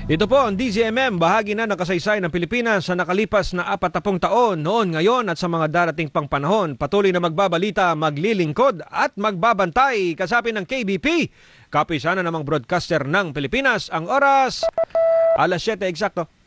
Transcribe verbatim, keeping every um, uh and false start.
Ito po ang D Z M M, bahagi na ng kasaysayan ng Pilipinas sa nakalipas na apatapong taon, noon, ngayon at sa mga darating pang panahon. Patuloy na magbabalita, maglilingkod at magbabantay kasapi ng K B P. Kapisana namang broadcaster ng Pilipinas. Ang oras, alas siyete eksakto.